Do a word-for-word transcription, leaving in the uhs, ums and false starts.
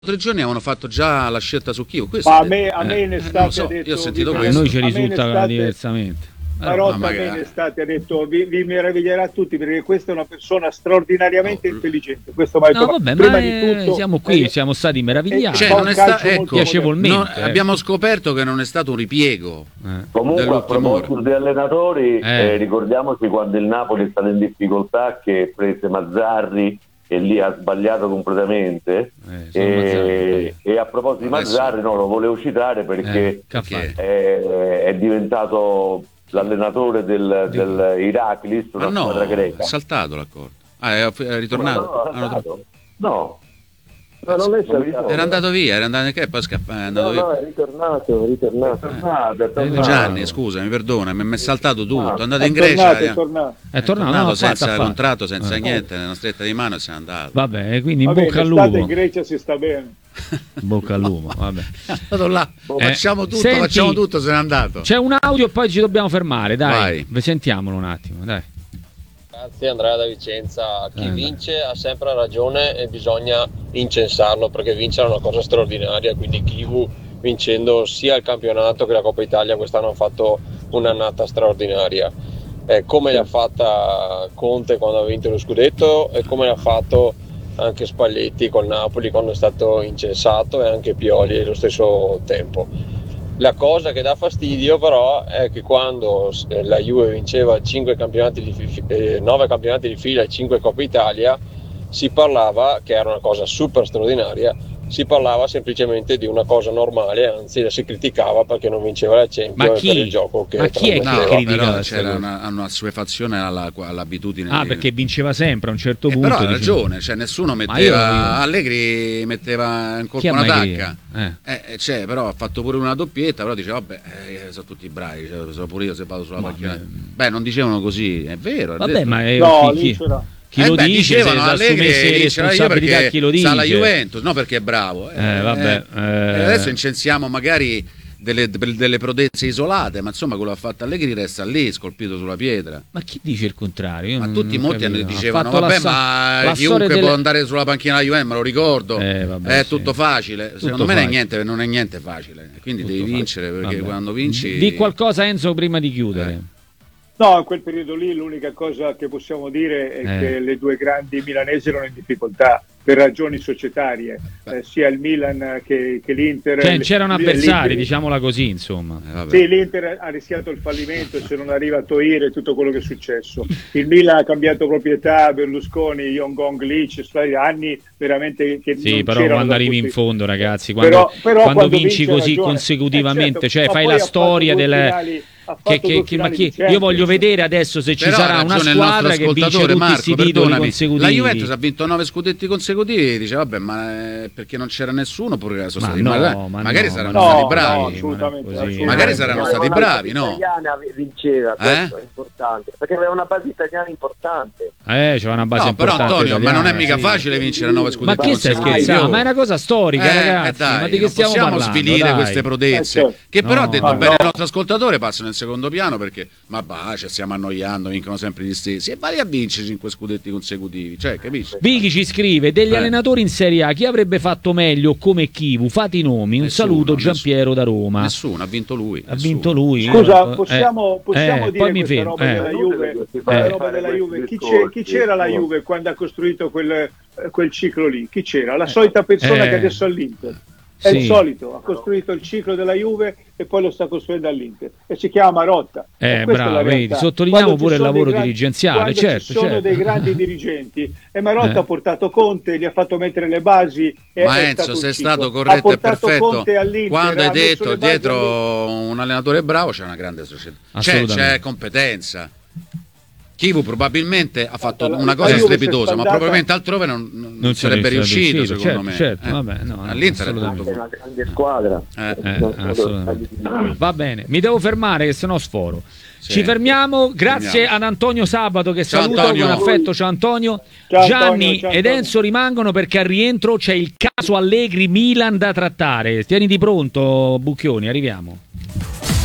tre giorni avevano fatto già la scelta su Chievo. Ma a me, a me in estate eh, so, ha detto, io ho sentito vi, questo. Noi ci a me risulta estate, diversamente. Marotta no, a me in estate ha detto vi, vi meraviglierà tutti perché questa è una persona straordinariamente no. intelligente. Questo mi ha detto, no, vabbè, prima ma di tutto, siamo qui, eh, siamo stati meravigliati. Cioè, non è sta- ecco, piacevolmente. non, eh. Abbiamo scoperto che non è stato un ripiego. Eh. Comunque, a proposito ora. di allenatori, eh. Eh, ricordiamoci quando il Napoli è stato in difficoltà che prese Mazzarri e lì ha sbagliato completamente. Eh, e, e a proposito di Mazzarri, no, lo volevo citare perché eh, è, è diventato l'allenatore del, del Iraklis, una no, squadra greca. È saltato l'accordo. Ah, è, è ritornato? No, no, ah, no, no. No, non è saltato. Era andato via, era andato che poi è andato no, via. No, è ritornato, è ritornato. È tornato, è tornato. Gianni, scusa, mi perdona, mi è saltato tutto. No, è andato è in Grecia, tornato, è, è tornato, è tornato, no, senza fatta, contratto, senza eh. niente, nella stretta di mano e se n'è andato. Vabbè, quindi in vabbè, bocca al l'estate lupo. in Grecia si sta bene. Bocca al lupo, vabbè. Vado là, Eh, facciamo tutto, senti, facciamo tutto, se n'è andato. C'è un audio e poi ci dobbiamo fermare, dai. Vai. Sentiamolo un attimo, dai. Grazie Andrea da Vicenza. Chi eh, vince ha sempre ragione e bisogna incensarlo perché vincere è una cosa straordinaria, quindi Chivu vincendo sia il campionato che la Coppa Italia quest'anno ha fatto un'annata straordinaria. Eh, come l'ha fatta Conte quando ha vinto lo scudetto e come l'ha fatto anche Spalletti col Napoli quando è stato incensato e anche Pioli allo stesso tempo. La cosa che dà fastidio però è che quando la Juve vinceva cinque campionati di, eh, nove campionati di fila e cinque Coppa Italia si parlava, che era una cosa super straordinaria, si parlava semplicemente di una cosa normale, anzi la si criticava perché non vinceva la Champions per il gioco che ma chi è che no, critica? Però c'era una, una assuefazione alla, all'abitudine. Ah, di... perché vinceva sempre a un certo eh, punto. Però ha dice... ragione, cioè nessuno metteva io, io... Allegri metteva in colpo una tacca. Eh. Eh, cioè, però ha fatto pure una doppietta, però diceva vabbè, eh, sono tutti bravi, cioè, sono pure io se vado sulla macchina. Beh, non dicevano così, è vero. Vabbè, detto. ma è no, chi, chi, chi eh lo beh, dice, dicevano se assumesse responsabilità chi lo dice. Sa la Juventus, no perché è bravo. Eh, eh, vabbè, eh, eh. Adesso incensiamo magari delle, delle prodezze isolate, ma insomma quello che ha fatto Allegri resta lì, scolpito sulla pietra. Ma chi dice il contrario? Io ma non, tutti non molti capito. dicevano vabbè, la, ma la chiunque delle... può andare sulla panchina della Juventus, me lo ricordo, eh, vabbè, è sì. tutto facile. Tutto Secondo me facile. non è, niente, non è niente facile, quindi tutto devi facile. vincere perché vabbè. quando vinci... Di qualcosa Enzo prima di chiudere. Eh. No, in quel periodo lì l'unica cosa che possiamo dire è Eh. che le due grandi milanesi erano in difficoltà per ragioni societarie, eh, sia il Milan che, che l'Inter. Cioè, c'erano avversari, l'Inter, diciamola così, insomma. Eh, sì, l'Inter ha rischiato il fallimento se non arriva aToire tutto quello che è successo. Il Milan ha cambiato proprietà, Berlusconi, Yongong Lich, anni veramente che sì, non però c'erano quando arrivi tutti. in fondo, ragazzi, quando, però, però quando, quando vinci così ragione, consecutivamente, eh, certo, cioè ma fai poi la ha storia fatto due delle... finali, ha Che, fatto che, due che, ma finali chi, di Champions. io voglio vedere adesso se ci Però sarà una squadra che vince tutti questi titoli consecutivi. La Juventus ha vinto nove scudetti consecutivi, dice vabbè, ma perché non c'era nessuno oppure sono ma stati no, magari, ma magari no, saranno no, stati no, bravi. assolutamente, Così, assolutamente. Magari saranno stati bravi, no? Italiana vinceva, questo Eh? è importante, perché aveva una base italiana importante. Eh, c'è una base No, però importante. Antonio, italiana, ma non è mica sì. facile vincere nove Ma scudetti che stai consecutivi. scherzando? Ma è una cosa storica, Eh, ragazzi. eh, dai, ma di che non stiamo possiamo parlando? svilire dai. queste prodezze, Eh, certo. che però No, ha detto ma bene no. il nostro ascoltatore passano in secondo piano perché ma bah, ci stiamo annoiando, vincono sempre gli stessi e vai a vincere cinque scudetti consecutivi, cioè, capisci? Vighi ci scrive degli Eh. allenatori in Serie A chi avrebbe fatto meglio come Chivu, fate i nomi, un Nessuno, saluto nessuno. Giampiero da Roma. Nessuno, ha vinto lui. Ha nessuno. vinto lui. Scusa, Eh, possiamo, possiamo eh, dire poi mi questa fermo, roba eh. della Juve? Eh. Questa Eh. roba della Juve. Chi, c'è, chi c'era alla Juve quando ha costruito quel, eh, quel ciclo lì? Chi c'era? La solita persona Eh. che adesso è all'Inter. È Sì. il solito, ha costruito il ciclo della Juve e poi lo sta costruendo all'Inter e si chiama Marotta. Eh, E questa è bravo, la vedi, realtà. sottolineiamo Quando pure ci il sono lavoro dei grandi- dirigenziale, quando certo, ci sono certo. dei grandi dirigenti e Marotta Eh. ha portato Conte, gli ha fatto mettere le basi. E Ma è Enzo, stato sei un ciclo. stato Ha corretto e portato perfetto. Conte all'Inter, Quando ha hai messo detto le basi dietro all'Inter. un allenatore bravo c'è una grande società. C'è, Assolutamente. c'è competenza. Chivu probabilmente ha fatto La- una la cosa Juve si è strepitosa, ma spandata- probabilmente altrove non, non Non sarebbe sarebbe riuscito, riuscito, secondo certo, me. certo, Eh. vabbè, no, no, All'Inter è assolutamente. tutto. È una grande squadra. Eh. Eh, Non sono assolutamente. stati- Va bene, mi devo fermare che sennò sforo. Sì. Ci fermiamo, grazie Fermiamo. ad Antonio Sabato che Ciao, saluto Antonio. con affetto, ciao Antonio. Ciao, Gianni Antonio, ciao, ed Antonio. Enzo rimangono perché al rientro c'è il caso Allegri Milan da trattare. Tieniti pronto Bucchioni, arriviamo.